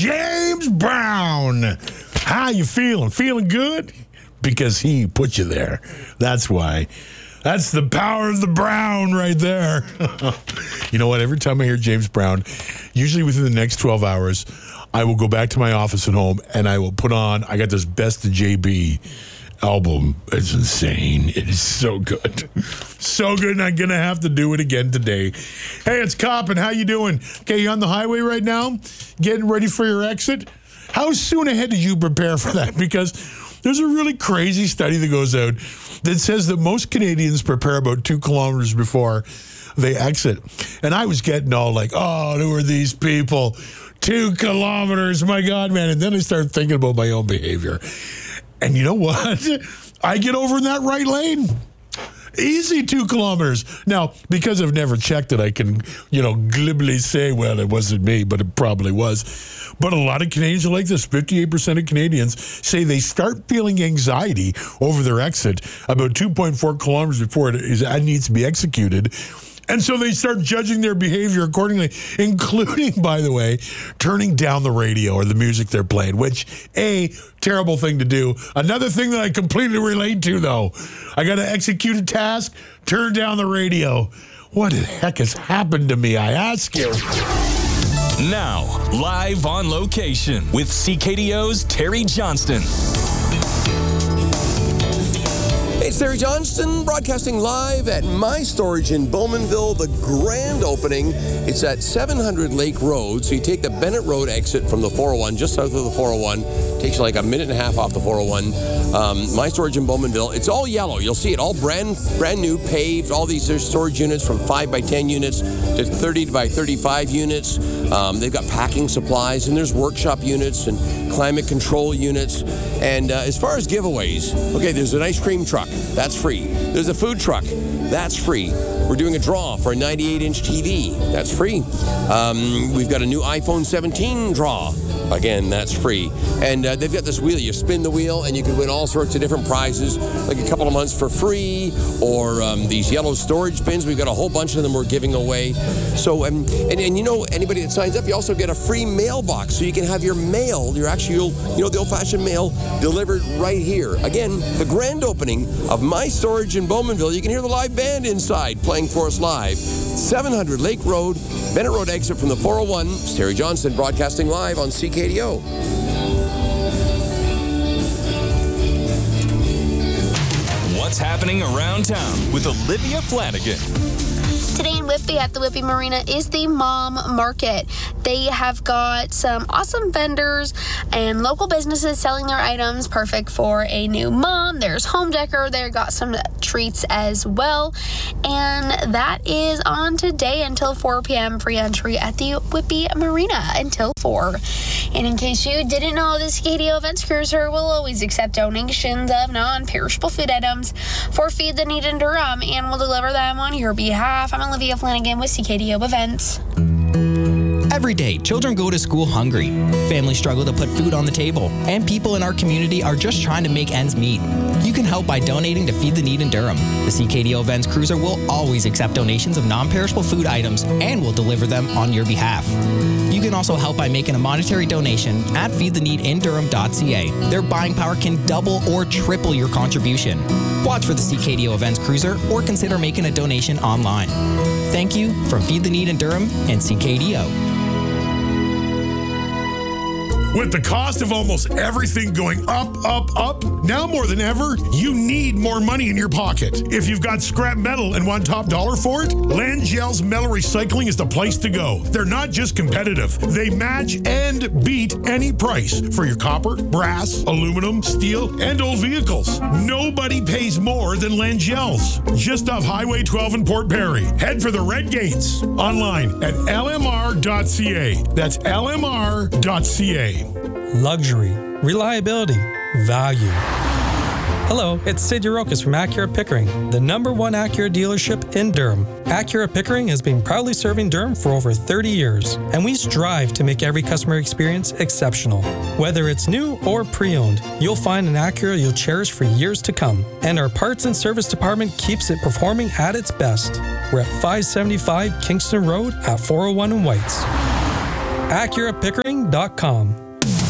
James Brown. How you feeling? Feeling good? Because he put you there. That's why. That's the power of the Brown right there. You know what? Every time I hear James Brown, usually within the next 12 hours, I will go back to my office at home and I will put on, I got this Best of JB album. It's insane. It is so good. So good, and I'm going to have to do it again today. Hey, it's Coppin. How you doing? Okay, you on the highway right now? Getting ready for your exit? How soon ahead did you prepare for that? Because there's a really crazy study that goes out that says that most Canadians prepare about 2 kilometers before they exit. And I was getting all like, oh, who are these people? 2 kilometers, my God, man. And then I started thinking about my own behavior. And you know what? I get over in that right lane. Easy 2 kilometers. Now, because I've never checked it, I can, glibly say, well, it wasn't me, but it probably was. But a lot of Canadians are like this. 58% of Canadians say they start feeling anxiety over their exit about 2.4 kilometers before it needs to be executed. And so they start judging their behavior accordingly, including, by the way, turning down the radio or the music they're playing, which, terrible thing to do. Another thing that I completely relate to, though, I got to execute a task, turn down the radio. What the heck has happened to me, I ask you? Now, live on location with CKDO's Terry Johnston. It's Terry Johnston broadcasting live at My Storage in Bowmanville, the grand opening. It's at 700 Lake Road, so you take the Bennett Road exit from the 401, just south of the 401. Takes you like a minute and a half off the 401. My Storage in Bowmanville. It's all yellow. You'll see it all brand new, paved. All these there's storage units from 5 by 10 units to 30 by 35 units. They've got packing supplies, and there's workshop units and climate control units. And as far as giveaways, okay, there's an ice cream truck. That's free. There's a food truck. That's free. We're doing a draw for a 98-inch TV. That's free. We've got a new iPhone 17 draw. Again, that's free. And they've got this wheel. You spin the wheel, and you can win all sorts of different prizes, like a couple of months for free, or these yellow storage bins. We've got a whole bunch of them we're giving away. So, and anybody that signs up, you also get a free mailbox, so you can have your mail, the old-fashioned mail, delivered right here. Again, the grand opening of My Storage in Bowmanville. You can hear the live band inside playing for us live. 700 Lake Road, Bennett Road exit from the 401. It's Terry Johnston broadcasting live on CKDO. What's happening around town with Olivia Flanagan. Today in Whitby at the Whitby Marina is the Mom Market. They have got some awesome vendors and local businesses selling their items, perfect for a new mom. There's home decor. They've got some treats as well. And that is on today until 4 p.m. Free entry at the Whitby Marina until 4. And in case you didn't know, the CKDO Events Cruiser will always accept donations of non-perishable food items for Feed the Need in Durham and will deliver them on your behalf. I'm Olivia Flanagan with CKDO Events. Every day, children go to school hungry. Families struggle to put food on the table, and people in our community are just trying to make ends meet. You can help by donating to Feed the Need in Durham. The CKDO Events Cruiser will always accept donations of non-perishable food items and will deliver them on your behalf. You can also help by making a monetary donation at feedtheneedindurham.ca. Their buying power can double or triple your contribution. Watch for the CKDO Events Cruiser or consider making a donation online. Thank you from Feed the Need in Durham and CKDO. With the cost of almost everything going up, now more than ever, you need more money in your pocket. If you've got scrap metal and want top dollar for it, Langell's Metal Recycling is the place to go. They're not just competitive. They match and beat any price for your copper, brass, aluminum, steel, and old vehicles. Nobody pays more than Langell's. Just off Highway 12 in Port Perry. Head for the Red Gates. Online at lmr.ca. That's lmr.ca. Luxury, reliability, value. Hello, it's Sid Yurokis from Acura Pickering, the #1 Acura dealership in Durham. Acura Pickering has been proudly serving Durham for over 30 years, and we strive to make every customer experience exceptional. Whether it's new or pre-owned, you'll find an Acura you'll cherish for years to come. And our parts and service department keeps it performing at its best. We're at 575 Kingston Road at 401 in Whites. AcuraPickering.com.